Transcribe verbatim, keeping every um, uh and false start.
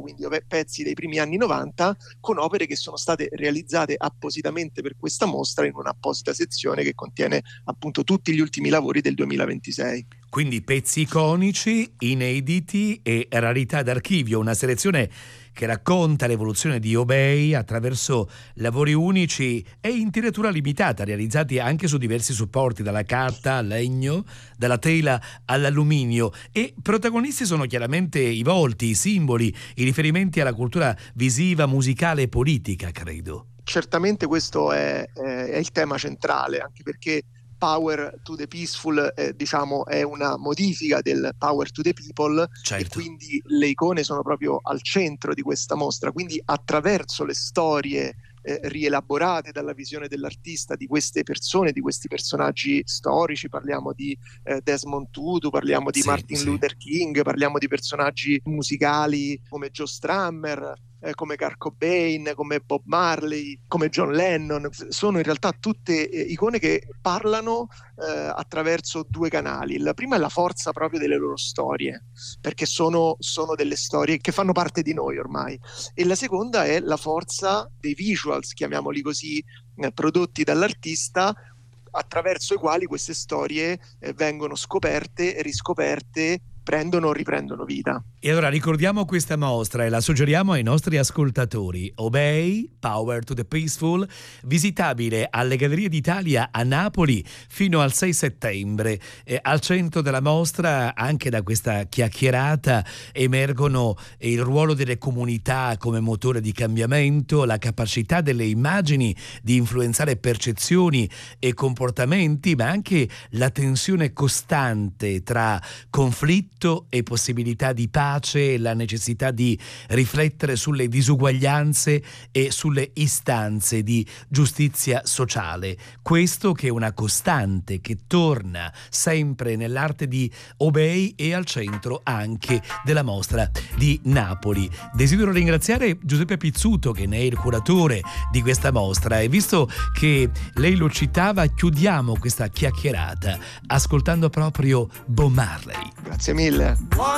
quindi pezzi dei primi anni novanta, con opere che sono state realizzate appositamente per questa mostra in un'apposita sezione che contiene appunto tutti gli ultimi lavori del duemilaventisei. Quindi pezzi iconici, inediti e rarità d'archivio, una selezione che racconta l'evoluzione di Obey attraverso lavori unici e in tiratura limitata, realizzati anche su diversi supporti, dalla carta al legno, dalla tela all'alluminio. E protagonisti sono chiaramente i volti, i simboli, i riferimenti alla cultura visiva, musicale e politica, credo. Certamente questo è, è il tema centrale, anche perché Power to the Peaceful eh, diciamo è una modifica del Power to the People, certo. E quindi le icone sono proprio al centro di questa mostra, quindi attraverso le storie eh, rielaborate dalla visione dell'artista di queste persone, di questi personaggi storici, parliamo di eh, Desmond Tutu, parliamo di sì, Martin sì. Luther King, parliamo di personaggi musicali come Joe Strummer, Eh, come Kurt Cobain, come Bob Marley, come John Lennon. Sono in realtà tutte eh, icone che parlano eh, attraverso due canali. La prima è la forza proprio delle loro storie, perché sono, sono delle storie che fanno parte di noi ormai, e la seconda è la forza dei visuals, chiamiamoli così, eh, prodotti dall'artista, attraverso i quali queste storie eh, vengono scoperte, riscoperte, prendono o riprendono vita. E allora ricordiamo questa mostra e la suggeriamo ai nostri ascoltatori. Obey, Power to the Peaceful, visitabile alle Gallerie d'Italia a Napoli fino al sei settembre. E al centro della mostra, anche da questa chiacchierata, emergono il ruolo delle comunità come motore di cambiamento, la capacità delle immagini di influenzare percezioni e comportamenti, ma anche la tensione costante tra conflitto e possibilità di pace, la necessità di riflettere sulle disuguaglianze e sulle istanze di giustizia sociale. Questo che è una costante che torna sempre nell'arte di Obey e al centro anche della mostra di Napoli. Desidero ringraziare Giuseppe Pizzuto, che ne è il curatore di questa mostra, e visto che lei lo citava, chiudiamo questa chiacchierata ascoltando proprio Bob Marley. Grazie mille.